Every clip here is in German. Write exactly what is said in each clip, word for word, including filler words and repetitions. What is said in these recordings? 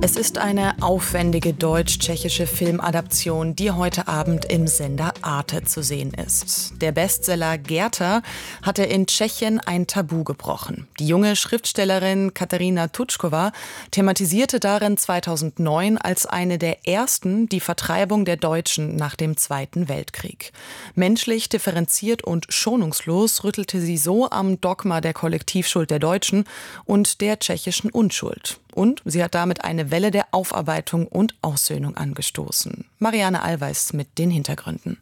Es ist eine aufwendige deutsch-tschechische Filmadaption, die heute Abend im Sender Arte zu sehen ist. Der Bestseller Gerta hatte in Tschechien ein Tabu gebrochen. Die junge Schriftstellerin Kateřina Tučková thematisierte darin zweitausendneun als eine der ersten die Vertreibung der Deutschen nach dem Zweiten Weltkrieg. Menschlich, differenziert und schonungslos rüttelte sie so am Dogma der Kollektivschuld der Deutschen und der tschechischen Unschuld. Und sie hat damit eine Welle der Aufarbeitung und Aussöhnung angestoßen. Marianne Allweis mit den Hintergründen.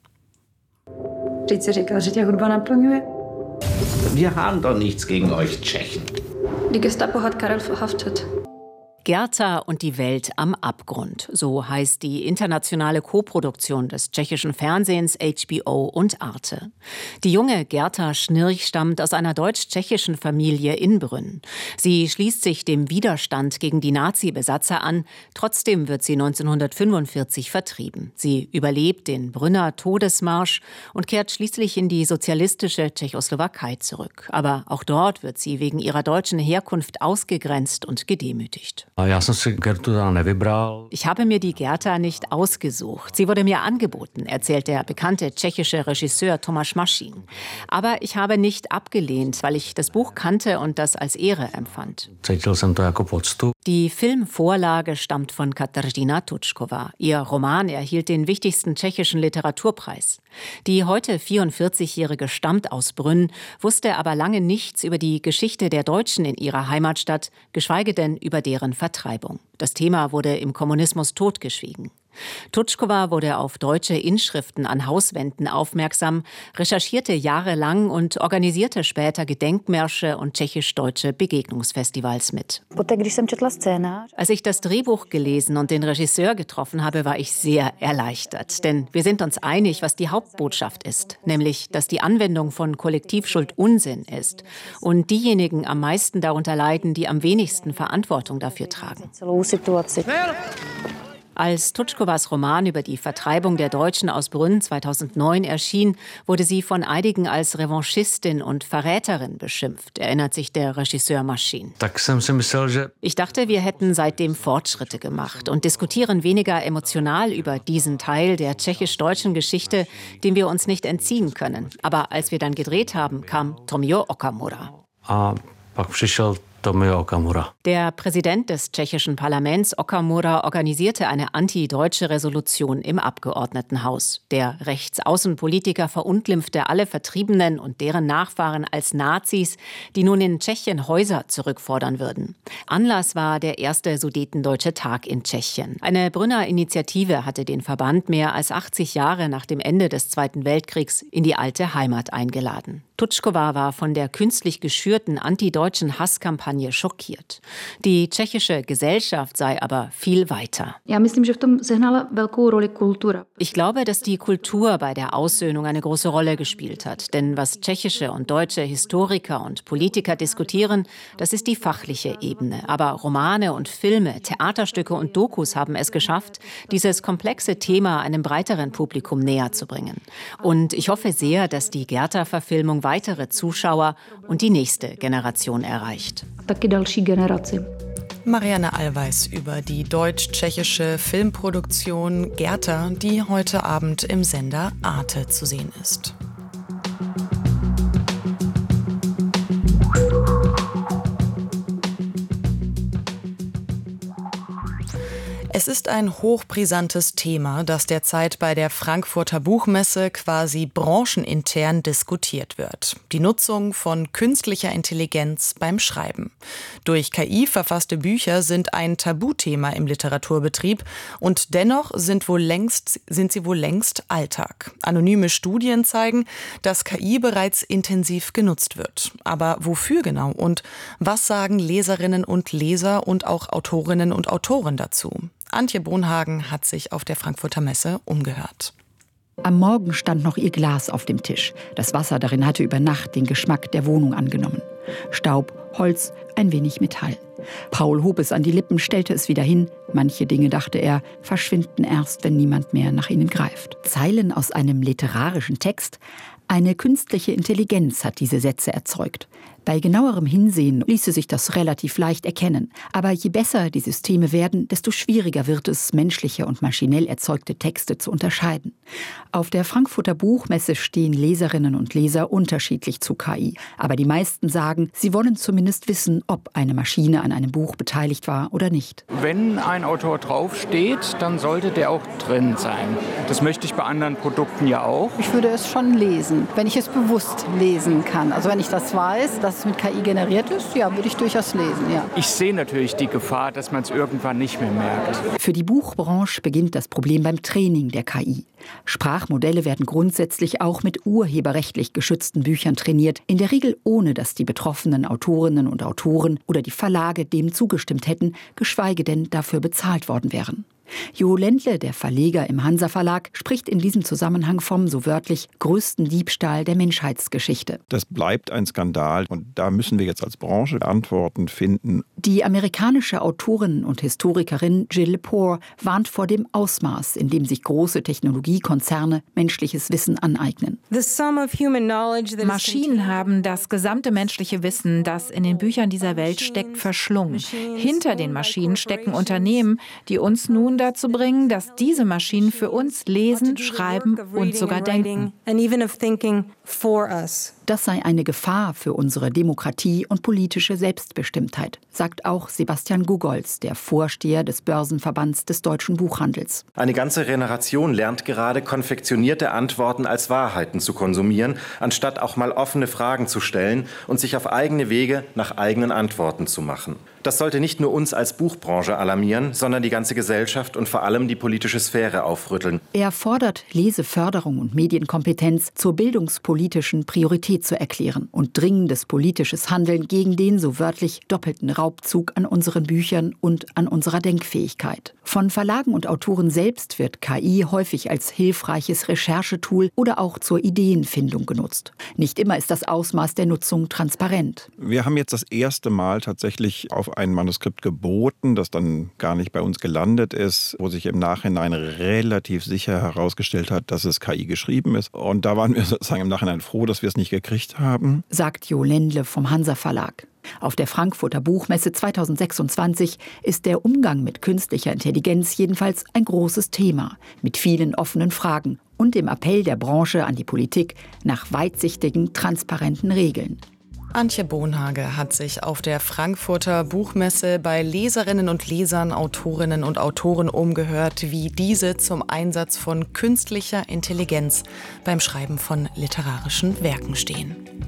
Wir haben doch nichts gegen euch Tschechen. Die Gestapo hat Karel verhaftet. Gerta und die Welt am Abgrund. So heißt die internationale Koproduktion des tschechischen Fernsehens H B O und Arte. Die junge Gerta Schnirch stammt aus einer deutsch-tschechischen Familie in Brünn. Sie schließt sich dem Widerstand gegen die Nazi-Besatzer an. Trotzdem wird sie neunzehnhundertfünfundvierzig vertrieben. Sie überlebt den Brünner Todesmarsch und kehrt schließlich in die sozialistische Tschechoslowakei zurück. Aber auch dort wird sie wegen ihrer deutschen Herkunft ausgegrenzt und gedemütigt. Ich habe mir die Gerta nicht ausgesucht. Sie wurde mir angeboten, erzählt der bekannte tschechische Regisseur Tomáš Mašín. Aber ich habe nicht abgelehnt, weil ich das Buch kannte und das als Ehre empfand. Die Filmvorlage stammt von Kateřina Tučková. Ihr Roman erhielt den wichtigsten tschechischen Literaturpreis. Die heute vierundvierzigjährige stammt aus Brünn, wusste aber lange nichts über die Geschichte der Deutschen in ihrer Heimatstadt, geschweige denn über deren Vertreibung. Das Thema wurde im Kommunismus totgeschwiegen. Tučková wurde auf deutsche Inschriften an Hauswänden aufmerksam, recherchierte jahrelang und organisierte später Gedenkmärsche und tschechisch-deutsche Begegnungsfestivals mit. Als ich das Drehbuch gelesen und den Regisseur getroffen habe, war ich sehr erleichtert. Denn wir sind uns einig, was die Hauptbotschaft ist. Nämlich, dass die Anwendung von Kollektivschuld Unsinn ist. Und diejenigen am meisten darunter leiden, die am wenigsten Verantwortung dafür tragen. Als Tučkovás Roman über die Vertreibung der Deutschen aus Brünn zweitausendneun erschien, wurde sie von einigen als Revanchistin und Verräterin beschimpft, erinnert sich der Regisseur Mašín. Ich dachte, wir hätten seitdem Fortschritte gemacht und diskutieren weniger emotional über diesen Teil der tschechisch-deutschen Geschichte, dem wir uns nicht entziehen können. Aber als wir dann gedreht haben, kam Tomio Okamura. A pak přišel Tomio Okamura. Der Präsident des tschechischen Parlaments Okamura organisierte eine anti-deutsche Resolution im Abgeordnetenhaus. Der Rechtsaußenpolitiker verunglimpfte alle Vertriebenen und deren Nachfahren als Nazis, die nun in Tschechien Häuser zurückfordern würden. Anlass war der erste Sudetendeutsche Tag in Tschechien. Eine Brünner Initiative hatte den Verband mehr als achtzig Jahre nach dem Ende des Zweiten Weltkriegs in die alte Heimat eingeladen. Tučková war von der künstlich geschürten antideutschen Hasskampagne schockiert. Die tschechische Gesellschaft sei aber viel weiter. Ich glaube, dass die Kultur bei der Aussöhnung eine große Rolle gespielt hat. Denn was tschechische und deutsche Historiker und Politiker diskutieren, das ist die fachliche Ebene. Aber Romane und Filme, Theaterstücke und Dokus haben es geschafft, dieses komplexe Thema einem breiteren Publikum näher zu bringen. Und ich hoffe sehr, dass die Gerta-Verfilmung weitere Zuschauer und die nächste Generation erreicht. Marianne Allweis über die deutsch-tschechische Filmproduktion Gerta, die heute Abend im Sender Arte zu sehen ist. Es ist ein hochbrisantes Thema, das derzeit bei der Frankfurter Buchmesse quasi branchenintern diskutiert wird. Die Nutzung von künstlicher Intelligenz beim Schreiben. Durch K I verfasste Bücher sind ein Tabuthema im Literaturbetrieb und dennoch sind, wohl längst, sind sie wohl längst Alltag. Anonyme Studien zeigen, dass K I bereits intensiv genutzt wird. Aber wofür genau und was sagen Leserinnen und Leser und auch Autorinnen und Autoren dazu? Antje Bonhagen hat sich auf der Frankfurter Messe umgehört. Am Morgen stand noch ihr Glas auf dem Tisch. Das Wasser darin hatte über Nacht den Geschmack der Wohnung angenommen. Staub, Holz, ein wenig Metall. Paul hob es an die Lippen, stellte es wieder hin. Manche Dinge, dachte er, verschwinden erst, wenn niemand mehr nach ihnen greift. Zeilen aus einem literarischen Text. Eine künstliche Intelligenz hat diese Sätze erzeugt. Bei genauerem Hinsehen ließe sich das relativ leicht erkennen. Aber je besser die Systeme werden, desto schwieriger wird es, menschliche und maschinell erzeugte Texte zu unterscheiden. Auf der Frankfurter Buchmesse stehen Leserinnen und Leser unterschiedlich zu K I. Aber die meisten sagen, sie wollen zumindest wissen, ob eine Maschine an einem Buch beteiligt war oder nicht. Wenn ein Autor draufsteht, dann sollte der auch drin sein. Das möchte ich bei anderen Produkten ja auch. Ich würde es schon lesen, wenn ich es bewusst lesen kann. Also wenn ich das weiß, dass es mit K I generiert ist, ja, würde ich durchaus lesen, ja. Ich sehe natürlich die Gefahr, dass man es irgendwann nicht mehr merkt. Für die Buchbranche beginnt das Problem beim Training der K I. Sprachmodelle werden grundsätzlich auch mit urheberrechtlich geschützten Büchern trainiert, in der Regel ohne, dass die betroffenen Autorinnen und Autoren oder die Verlage dem zugestimmt hätten, geschweige denn dafür bezahlt worden wären. Jo Ländle, der Verleger im Hansa Verlag, spricht in diesem Zusammenhang vom, so wörtlich, größten Diebstahl der Menschheitsgeschichte. Das bleibt ein Skandal und da müssen wir jetzt als Branche Antworten finden. Die amerikanische Autorin und Historikerin Jill Lepore warnt vor dem Ausmaß, in dem sich große Technologiekonzerne menschliches Wissen aneignen. Maschinen haben das gesamte menschliche Wissen, das in den Büchern dieser Welt steckt, verschlungen. Hinter den Maschinen stecken Unternehmen, die uns nun dazu bringen, dass diese Maschinen für uns lesen, schreiben und sogar denken. Das sei eine Gefahr für unsere Demokratie und politische Selbstbestimmtheit, sagt auch Sebastian Gugolz, der Vorsteher des Börsenverbands des deutschen Buchhandels. Eine ganze Generation lernt gerade, konfektionierte Antworten als Wahrheiten zu konsumieren, anstatt auch mal offene Fragen zu stellen und sich auf eigene Wege nach eigenen Antworten zu machen. Das sollte nicht nur uns als Buchbranche alarmieren, sondern die ganze Gesellschaft und vor allem die politische Sphäre aufrütteln. Er fordert, Leseförderung und Medienkompetenz zur bildungspolitischen Priorität zu erklären und dringendes politisches Handeln gegen den so wörtlich doppelten Raubzug an unseren Büchern und an unserer Denkfähigkeit. Von Verlagen und Autoren selbst wird K I häufig als hilfreiches Recherchetool oder auch zur Ideenfindung genutzt. Nicht immer ist das Ausmaß der Nutzung transparent. Wir haben jetzt das erste Mal tatsächlich auf ein Manuskript geboten, das dann gar nicht bei uns gelandet ist, wo sich im Nachhinein relativ sicher herausgestellt hat, dass es K I geschrieben ist. Und da waren wir sozusagen im Nachhinein froh, dass wir es nicht gekriegt haben. Sagt Jo Ländle vom Hansa Verlag. Auf der Frankfurter Buchmesse zweitausendsechsundzwanzig ist der Umgang mit künstlicher Intelligenz jedenfalls ein großes Thema, mit vielen offenen Fragen und dem Appell der Branche an die Politik nach weitsichtigen, transparenten Regeln. Antje Bonhage hat sich auf der Frankfurter Buchmesse bei Leserinnen und Lesern, Autorinnen und Autoren umgehört, wie diese zum Einsatz von künstlicher Intelligenz beim Schreiben von literarischen Werken stehen.